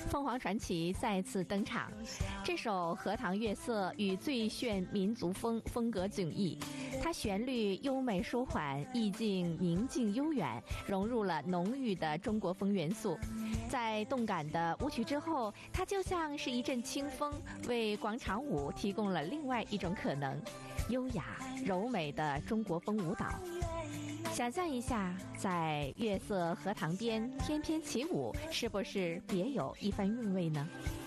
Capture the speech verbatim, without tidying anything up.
凤凰传奇再次登场。这首《荷塘月色》与最炫民族风风格迥异，它旋律优美舒缓，意境宁静悠远，融入了浓郁的中国风元素。在动感的舞曲之后，它就像是一阵清风，为广场舞提供了另外一种可能，优雅柔美的中国风舞蹈。想象一下，在月色荷塘边翩翩起舞，是不是别有一番韵味呢？